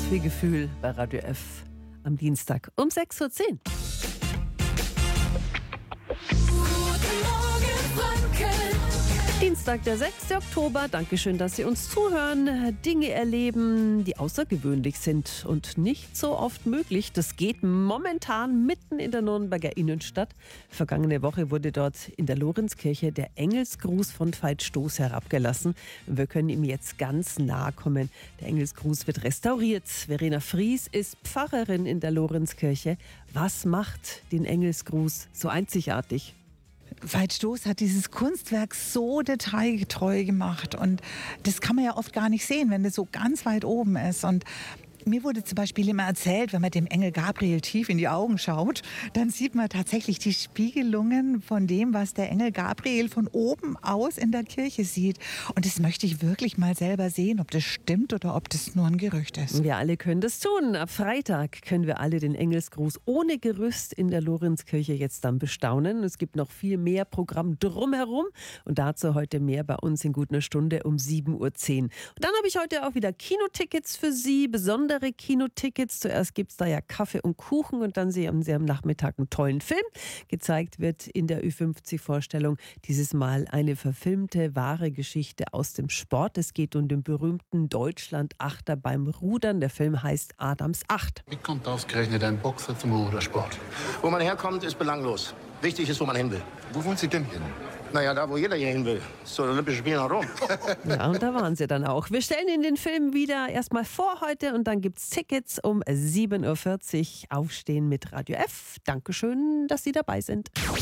Viel Gefühl bei Radio F am Dienstag um 6.10 Uhr. Dienstag, der 6. Oktober. Dankeschön, dass Sie uns zuhören, Dinge erleben, die außergewöhnlich sind und nicht so oft möglich. Das geht momentan mitten in der Nürnberger Innenstadt. Vergangene Woche wurde dort in der Lorenzkirche der Engelsgruß von Veit Stoß herabgelassen. Wir können ihm jetzt ganz nahe kommen. Der Engelsgruß wird restauriert. Verena Fries ist Pfarrerin in der Lorenzkirche. Was macht den Engelsgruß so einzigartig? Veit Stoß hat dieses Kunstwerk so detailgetreu gemacht und das kann man ja oft gar nicht sehen, wenn das so ganz weit oben ist. Und mir wurde zum Beispiel immer erzählt, wenn man dem Engel Gabriel tief in die Augen schaut, dann sieht man tatsächlich die Spiegelungen von dem, was der Engel Gabriel von oben aus in der Kirche sieht. Und das möchte ich wirklich mal selber sehen, ob das stimmt oder ob das nur ein Gerücht ist. Wir alle können das tun. Ab Freitag können wir alle den Engelsgruß ohne Gerüst in der Lorenzkirche jetzt dann bestaunen. Es gibt noch viel mehr Programm drumherum und dazu heute mehr bei uns in gut einer Stunde um 7.10 Uhr. Und dann habe ich heute auch wieder Kinotickets für Sie, besondere Kinotickets. Zuerst gibt es da ja Kaffee und Kuchen und dann haben Sie am Nachmittag einen tollen Film. Gezeigt wird in der Ü50-Vorstellung dieses Mal eine verfilmte, wahre Geschichte aus dem Sport. Es geht um den berühmten Deutschland-Achter beim Rudern. Der Film heißt Adams Acht. Wie kommt ausgerechnet ein Boxer zum Rudersport? Wo man herkommt, ist belanglos. Wichtig ist, wo man hin will. Wo wollen Sie denn hin? Naja, da, wo jeder hier hin will. Zu den Olympischen Spielen nach Rom. Ja, und da waren sie dann auch. Wir stellen Ihnen den Film wieder erstmal vor heute und dann gibt es Tickets um 7.40 Uhr. Aufstehen mit Radio F. Dankeschön, dass Sie dabei sind.